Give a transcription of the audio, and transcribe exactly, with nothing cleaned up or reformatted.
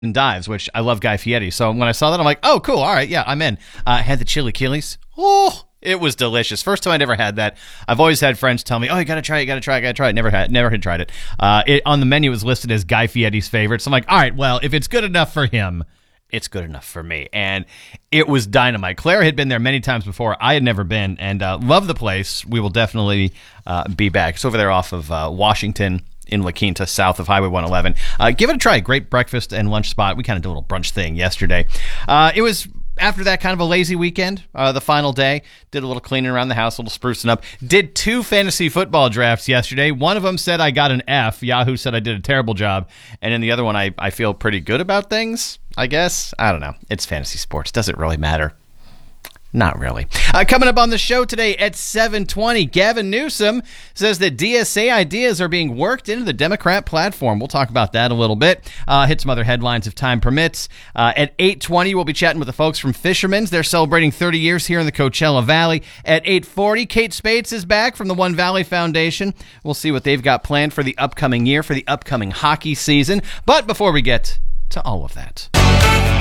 and dives, which I love Guy Fieri. So when I saw that, I'm like, oh, cool. All right. Yeah, I'm in. Uh, I had the chili Achilles. Oh, it was delicious. First time I ever had that. I've always had friends tell me, oh, you got to try it, you got to try it, got to try it. Never had, never had tried it. Uh, it. On the menu, it was listed as Guy Fieri's favorite. So I'm like, all right, well, if it's good enough for him, it's good enough for me. And it was dynamite. Claire had been there many times before. I had never been, and uh, love the place. We will definitely uh, be back. It's over there off of uh, Washington in La Quinta, south of Highway one eleven. Uh, give it a try. Great breakfast and lunch spot. We kind of did a little brunch thing yesterday. Uh, it was... After that, kind of a lazy weekend, uh, the final day, did a little cleaning around the house, a little sprucing up. Did two fantasy football drafts yesterday. One of them said I got an F. Yahoo said I did a terrible job. And in the other one, I, I feel pretty good about things, I guess. I don't know. It's fantasy sports. Does it really matter? Not really. Uh, coming up on the show today at seven twenty, Gavin Newsom says that D S A ideas are being worked into the Democrat platform. We'll talk about that a little bit. Uh, hit some other headlines if time permits. Uh, at eight twenty, we'll be chatting with the folks from Fisherman's. They're celebrating thirty years here in the Coachella Valley. At eight forty, Kate Spates is back from the One Valley Foundation. We'll see what they've got planned for the upcoming year, for the upcoming hockey season. But before we get to all of that...